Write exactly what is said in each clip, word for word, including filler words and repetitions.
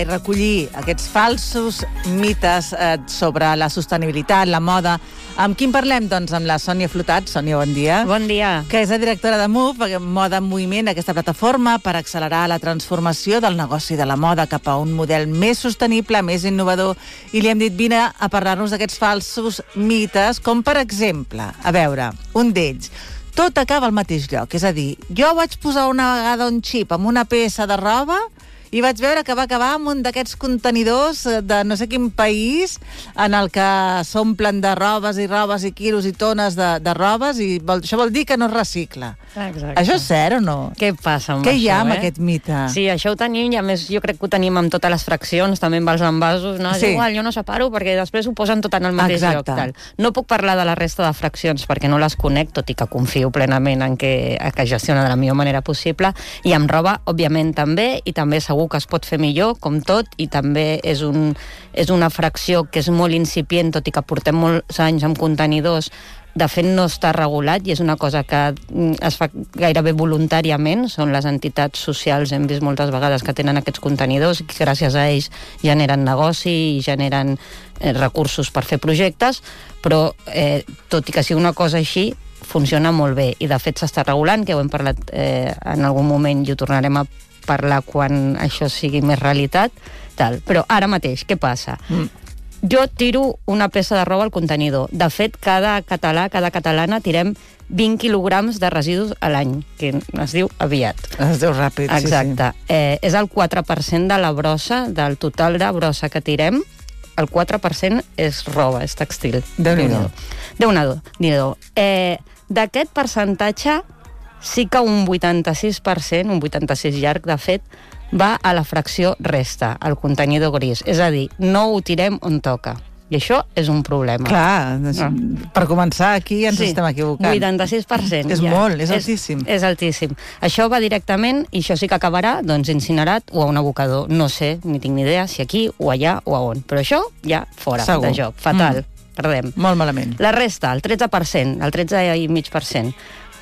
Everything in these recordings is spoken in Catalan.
i recollir aquests falsos mites eh, sobre la sostenibilitat, la moda. Amb qui en parlem? Doncs amb la Sònia Flotat. Sònia, bon dia. Bon dia. Que és la directora de Move, Moda en Moviment, aquesta plataforma per accelerar la transformació del negoci de la moda cap a un model més sostenible, més innovador. I li hem dit, vine a parlar-nos d'aquests falsos mites, com per exemple, a veure, un d'ells, tot acaba al mateix lloc. És a dir, jo vaig posar una vegada un xip amb una peça de roba i vaig veure que va acabar amb un d'aquests contenidors de no sé quin país en el que s'omplen de robes i robes i quilos i tones de, de robes i vol, això vol dir que no es recicla. Exacte. Això és cert o no? Què passa amb Què això, hi ha amb eh? aquest mite? Sí, això ho tenim i a més jo crec que ho tenim amb totes les fraccions, també amb els envasos. No? Sí. És igual, jo no separo perquè després ho posen tot en el mateix Exacte. lloc. Tal. No puc parlar de la resta de fraccions perquè no les conec, tot i que confio plenament en que, que gestiona de la millor manera possible. I amb roba, òbviament, també, i també segur que es pot fer millor, com tot, i també és, un, és una fracció que és molt incipient, tot i que portem molts anys amb contenidors. De fet, no està regulat i és una cosa que es fa gairebé voluntàriament. Són les entitats socials, hem vist moltes vegades, que tenen aquests contenidors i que gràcies a ells generen negoci i generen eh, recursos per fer projectes, però eh, tot i que sigui una cosa així, funciona molt bé i de fet s'està regulant, que ho hem parlat eh, en algun moment i ho tornarem a parlar quan això sigui més realitat, tal. Però ara mateix, què passa? Mm. Jo tiro una peça de roba al contenidor. De fet, cada català, cada catalana tirem vint quilograms de residus a l'any, que es diu aviat. Es diu ràpid, Exacte. sí, sí. Eh, és el quatre per cent de la brossa, del total de brossa que tirem, el quatre per cent és roba, és textil. Déu-n'hi-do. Déu-n'hi-do. Eh, D'aquest percentatge, sí que un vuitanta-sis per cent, un vuitanta-sis llarg, de fet, va a la fracció resta, al contenidor gris. És a dir, no ho tirem on toca. I això és un problema. Clar, Ah. per començar aquí ens Sí, estem equivocant. vuitanta-sis per cent. És ja. molt, és altíssim. És, és altíssim. Això va directament, i això sí que acabarà, doncs, incinerat o a un abocador. No sé, ni tinc ni idea si aquí o allà o a on. Però això ja fora Segur. de joc. Fatal. Mm. Perdem. Molt malament. La resta, el tretze per cent, el tretze coma cinc per cent.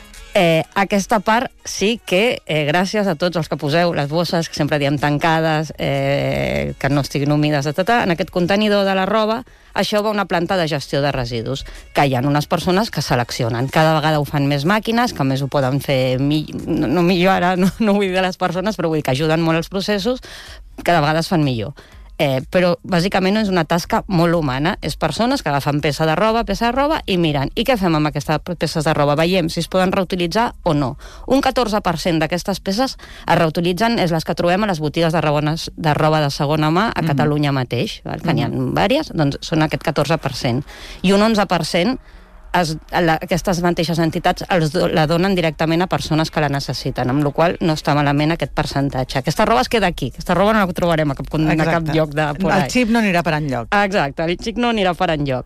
Eh, aquesta part sí que, eh, gràcies a tots els que poseu les bosses, que sempre diem tancades, eh, que no estiguin humides, etcètera, en aquest contenidor de la roba, això va a una planta de gestió de residus, que hi ha unes persones que seleccionen. Cada vegada ho fan més màquines, que a més ho poden fer mi no, no millor ara, no, no vull dir de les persones, però vull dir que ajuden molt els processos, cada vegada es fan millor. Eh, però bàsicament és una tasca molt humana. És persones que agafen peça de roba, peça de roba i miren. I què fem amb aquestes peces de roba? Veiem si es poden reutilitzar o no. Un catorze per cent d'aquestes peces es reutilitzen, és les que trobem a les botigues de roba de, roba de segona mà a Catalunya mm-hmm. mateix, val? Que n'hi ha mm-hmm. diverses, doncs són aquest catorze per cent. I un onze per cent Es, la, aquestes mateixes entitats els do, la donen directament a persones que la necessiten, amb la qual no està malament aquest percentatge. Aquesta roba es queda aquí, aquesta roba no la trobarem a cap, a cap lloc de por ahí. El xip no anirà per enlloc. Exacte, el xip no anirà per enlloc.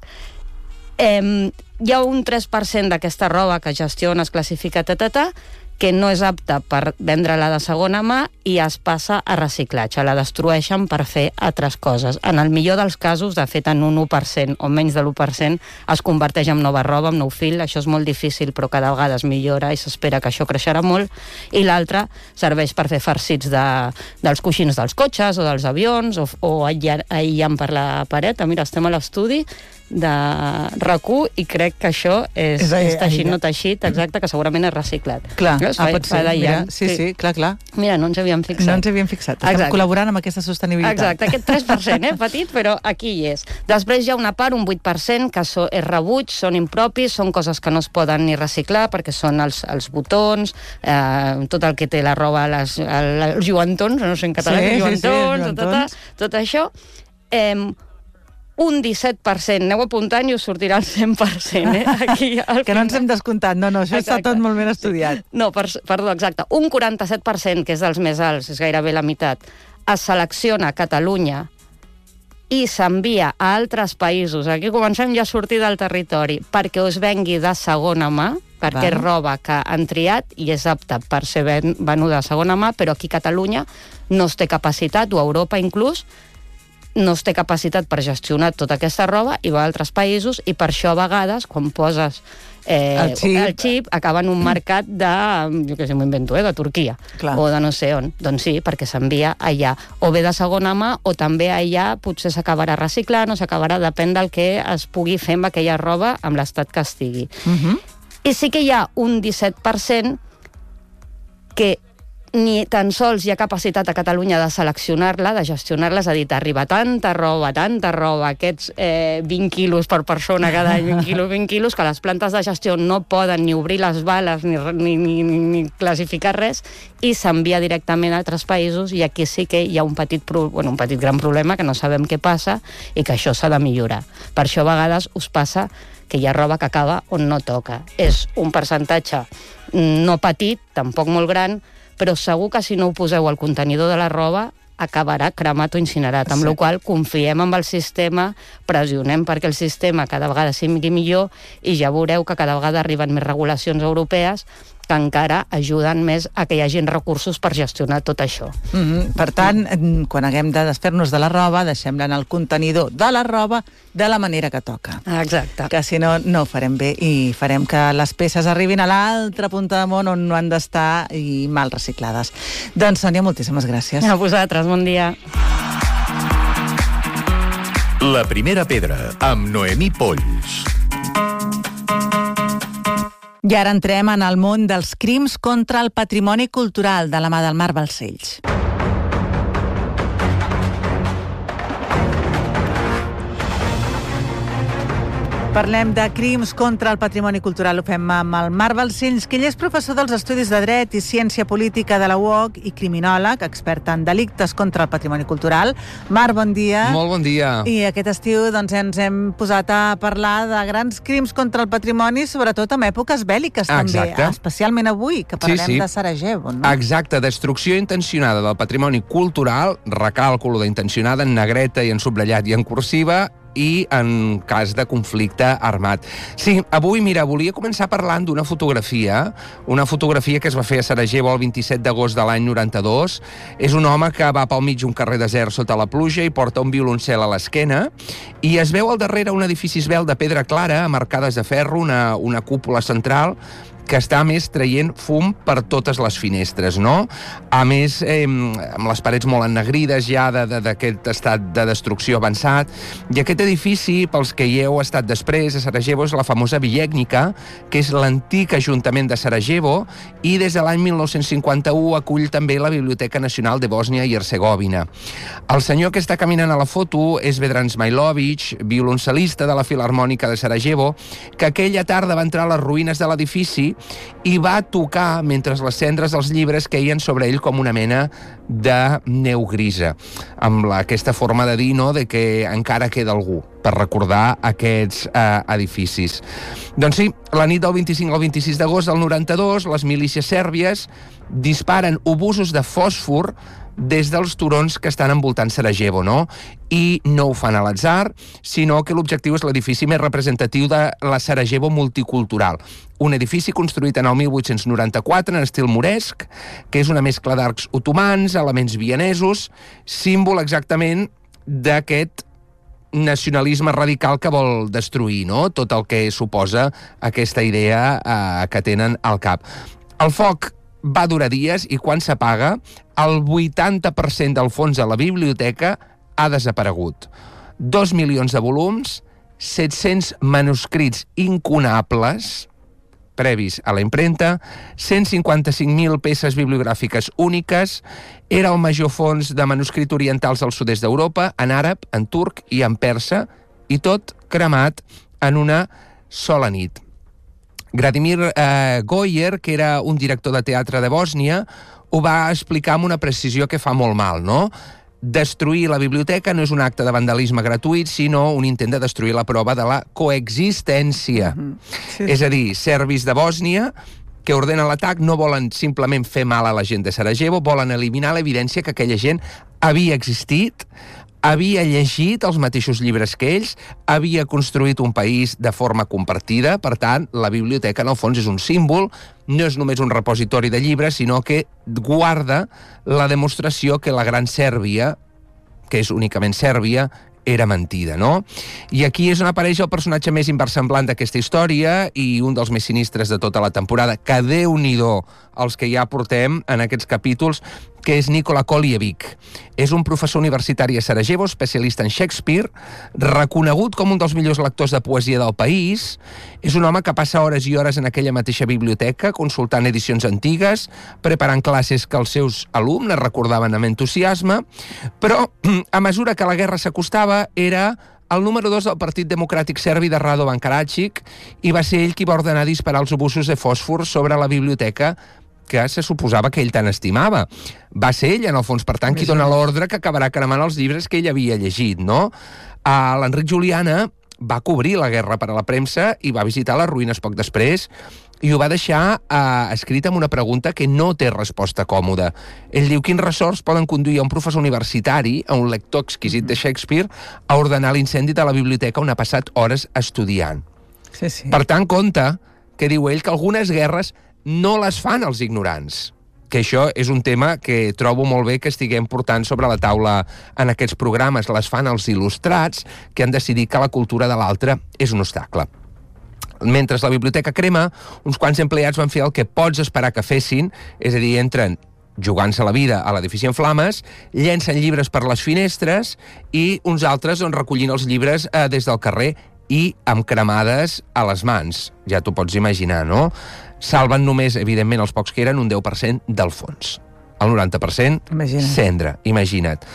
Eh, hi ha un tres per cent d'aquesta roba que gestiona, es classifica, tata, que no és apta per vendre-la de segona mà i es passa a reciclatge, la destrueixen per fer altres coses. En el millor dels casos, de fet, en un u per cent o menys de l'u per cent, es converteix en nova roba, en nou fil. Això és molt difícil, però cada vegada es millora i s'espera que això creixerà molt. I l'altre serveix per fer farcits de, dels coixins dels cotxes o dels avions, o, o aïllant per la paret. Mira, estem a l'estudi de RAC1 i crec que això és, és, és teixit, no teixit, exacte, que segurament és reciclat. Clar, no? ah, pot ser, mira, sí, sí, sí, clar, clar. Mira, no ens havíem fixat. No ens havíem fixat, estem exacte. col·laborant amb aquesta sostenibilitat. Exacte, aquest tres per cent, eh, petit, però aquí hi és. Després hi ha una part, un vuit per cent, que so, és rebuig, són impropis, són coses que no es poden ni reciclar, perquè són els, els botons, eh, tot el que té la roba, les, els lluentons, no sé en català, sí, lluentons, sí, sí, tot, tot, tot això. Eh, un disset per cent, aneu apuntant i us sortirà el cent per cent, eh? Aquí, que no ens hem descomptat, no, no, això exacte. Està tot molt ben estudiat. No, per, perdó, exacte. Un quaranta-set per cent, que és dels més alts, és gairebé la meitat, es selecciona a Catalunya i s'envia a altres països. Aquí comencem ja a sortir del territori, perquè us vengui de segona mà, perquè és roba que han triat i és apta per ser venuda de segona mà, però aquí a Catalunya no es té capacitat, o a Europa inclús, no es té capacitat per gestionar tota aquesta roba i va a altres països, i per això a vegades, quan poses eh, el, xip. el xip, acaba en un mercat de, jo què sé, m'ho invento, eh, de Turquia, Clar. o de no sé on. Doncs sí, perquè s'envia allà, o bé de segona mà, o també allà potser s'acabarà reciclant, o s'acabarà, depèn del que es pugui fer amb aquella roba, amb l'estat que estigui. Uh-huh. I sí que hi ha un disset per cent que ni tan sols hi ha capacitat a Catalunya de seleccionar-la, de gestionar-la, és a dir, t'arriba tanta roba, tanta roba, aquests eh, vint quilos per persona cada any, vint quilos, vint quilos, que les plantes de gestió no poden ni obrir les bales ni, ni, ni, ni classificar res, i s'envia directament a altres països, i aquí sí que hi ha un petit, pro, bueno, un petit gran problema, que no sabem què passa, i que això s'ha de millorar. Per això a vegades us passa que hi ha roba que acaba on no toca. És un percentatge no petit, tampoc molt gran, però segur que si no ho poseu al contenidor de la roba acabarà cremat o incinerat, amb sí. la qual confiem en el sistema, pressionem perquè el sistema cada vegada sigui millor, i ja veureu que cada vegada arriben més regulacions europees que encara ajuden més a que hi hagin recursos per gestionar tot això. Mm-hmm. Per tant, quan haguem de desfer-nos de la roba, deixem-la en el contenidor de la roba de la manera que toca. Exacte. Que si no, no ho farem bé, i farem que les peces arribin a l'altra punta del món on no han d'estar i mal reciclades. Doncs, Sònia, moltíssimes gràcies. A vosaltres, bon dia. La primera pedra, amb Noemí Polls. I ara entrem en el món dels crims contra el patrimoni cultural de la mà del Marc Balcells. Parlem de crims contra el patrimoni cultural. Ho fem amb el Marc Balcells, que ell és professor dels Estudis de Dret i Ciència Política de la U O C i criminòleg, expert en delictes contra el patrimoni cultural. Marc, bon dia. Molt bon dia. I aquest estiu doncs, ens hem posat a parlar de grans crims contra el patrimoni, sobretot en èpoques bèl·liques també, Exacte. especialment avui, que parlem sí, sí. de Sarajevo. No? Exacte, destrucció intencionada del patrimoni cultural, recàlculo d'intencionada en negreta i en subratllat i en cursiva, i en cas de conflicte armat. Sí, avui, mira, volia començar parlant d'una fotografia, una fotografia que es va fer a Sarajevo el vint-i-set d'agost de l'any noranta-dos. És un home que va pel mig d'un carrer desert sota la pluja i porta un violoncel a l'esquena, i es veu al darrere un edifici esvelt de pedra clara, amb arcades de ferro, una, una cúpula central, que està, a més, traient fum per totes les finestres, no? A més, eh, amb les parets molt ennegrides ja d'aquest estat de destrucció avançat. I aquest edifici, pels que hi heu estat després, a Sarajevo, és la famosa Villècnica, que és l'antic Ajuntament de Sarajevo, i des de l'any mil nou-cents cinquanta-u acull també la Biblioteca Nacional de Bòsnia i Hercegovina. El senyor que està caminant a la foto és Vedran Smailovic, violoncel·lista de la Filharmònica de Sarajevo, que aquella tarda va entrar a les ruïnes de l'edifici i va tocar mentre les cendres dels llibres queien sobre ell com una mena de neu grisa, amb la, aquesta forma de dir, no?, de que encara queda algú per recordar aquests eh, edificis. Doncs sí, la nit del vint-i-cinc al vint-i-sis d'agost del noranta-dos, les milícies sèrbies disparen obusos de fòsfor des dels turons que estan envoltant Sarajevo, no? I no ho fan a l'atzar, sinó que l'objectiu és l'edifici més representatiu de la Sarajevo multicultural. Un edifici construït en el mil vuit-cents noranta-quatre en estil moresc, que és una mescla d'arcs otomans, elements vienesos, símbol exactament d'aquest nacionalisme radical que vol destruir, no?, tot el que suposa aquesta idea eh, que tenen al cap. El foc va durar dies i quan s'apaga, el vuitanta per cent del fons de la biblioteca ha desaparegut. Dos milions de volums, set-cents manuscrits incunables, previs a la impremta, cent cinquanta-cinc mil peces bibliogràfiques úniques, era el major fons de manuscrits orientals al sud-est d'Europa, en àrab, en turc i en persa, i tot cremat en una sola nit. Gradimir eh, Goyer, que era un director de teatre de Bòsnia, ho va explicar amb una precisió que fa molt mal, no? Destruir la biblioteca no és un acte de vandalisme gratuït, sinó un intent de destruir la prova de la coexistència. Mm-hmm. Sí. És a dir, serbis de Bòsnia que ordenen l'atac no volen simplement fer mal a la gent de Sarajevo, volen eliminar l'evidència que aquella gent havia existit, havia llegit els mateixos llibres que ells, havia construït un país de forma compartida. Per tant, la biblioteca, en el fons, és un símbol, no és només un repositori de llibres, sinó que guarda la demostració que la gran Sèrbia que és únicament Sèrbia, era mentida, no? I aquí és on apareix el personatge més inversemblant d'aquesta història i un dels més sinistres de tota la temporada, que Déu-n'hi-do els que ja portem en aquests capítols, que és Nikola Koljevic. És un professor universitari a Sarajevo, especialista en Shakespeare, reconegut com un dels millors lectors de poesia del país. És un home que passa hores i hores en aquella mateixa biblioteca, consultant edicions antigues, preparant classes que els seus alumnes recordaven amb entusiasme, però a mesura que la guerra s'acostava era el número dos del Partit Democràtic Serbi de Radovan Karadzic i va ser ell qui va ordenar disparar els obusos de fòsfor sobre la biblioteca que se suposava que ell tant estimava. Va ser ell, en el fons, per tant, qui dona l'ordre que acabarà cremant els llibres que ell havia llegit, no? Uh, L'Enric Juliana va cobrir la guerra per a la premsa i va visitar les ruïnes poc després i ho va deixar uh, escrit amb una pregunta que no té resposta còmoda. Ell diu: quins ressorts poden conduir a un professor universitari, a un lector exquisit de Shakespeare, a ordenar l'incendi de la biblioteca on ha passat hores estudiant? Sí, sí. Per tant, compte que diu ell que algunes guerres no les fan els ignorants. Que això és un tema que trobo molt bé que estiguem portant sobre la taula en aquests programes. Les fan els il·lustrats que han decidit que la cultura de l'altre és un obstacle. Mentre la biblioteca crema, uns quants empleats van fer el que pots esperar que fessin, és a dir, entren jugant-se la vida a l'edifici en flames, llencen llibres per les finestres i uns altres doncs, recollint els llibres eh, des del carrer i amb cremades a les mans. Ja t'ho pots imaginar, no? Salven només, evidentment, els pocs que eren, un deu per cent del fons. El noranta per cent, Imagina't. cendra, imagina't.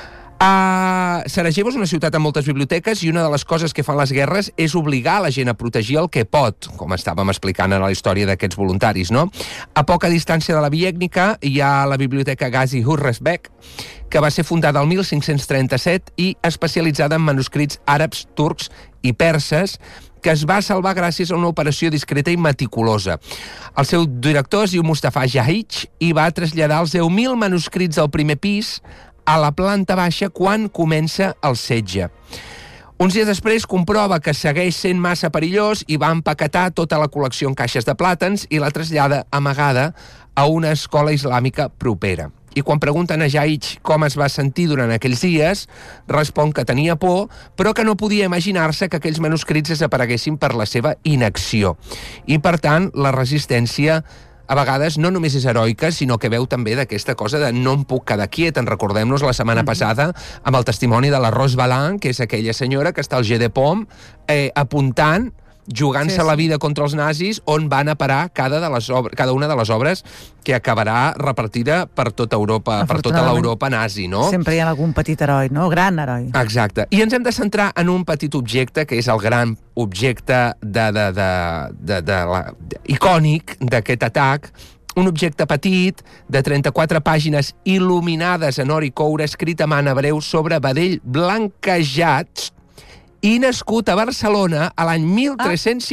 Uh, Sarajevo és una ciutat amb moltes biblioteques i una de les coses que fan les guerres és obligar la gent a protegir el que pot, com estàvem explicant en la història d'aquests voluntaris, no? A poca distància de la Viègnica hi ha la biblioteca Gazi Hurresbek, que va ser fundada el mil cinc-cents trenta-set i especialitzada en manuscrits àrabs, turcs i perses, que es va salvar gràcies a una operació discreta i meticulosa. El seu director es diu Mustafa Jahic i va traslladar els deu mil manuscrits del primer pis a la planta baixa quan comença el setge. Uns dies després comprova que segueix sent massa perillós i va empaquetar tota la col·lecció en caixes de plàtans i la trasllada amagada a una escola islàmica propera. I quan pregunten a Jahic com es va sentir durant aquells dies, respon que tenia por, però que no podia imaginar-se que aquells manuscrits desapareguessin per la seva inacció. I, per tant, la resistència a vegades no només és heroica, sinó que veu també d'aquesta cosa de no em puc quedar quiet. En recordem-nos la setmana mm-hmm. passada amb el testimoni de la Rose Balan, que és aquella senyora que està al G de Pom eh, apuntant, jugant-se sí, sí. la vida contra els nazis, on van a parar cada, de les obres, cada una de les obres que acabarà repartida per tota Europa, per tota l'Europa nazi, no? Sempre hi ha algun petit heroi, no? Gran heroi. Exacte. I ens hem de centrar en un petit objecte, que és el gran objecte de, de, de, de, de la, de, icònic d'aquest atac, un objecte petit de trenta-quatre pàgines il·luminades en or i coure, escrit a mà en hebreu sobre vedell blanquejats i nascut a Barcelona a l'any mil tres-cents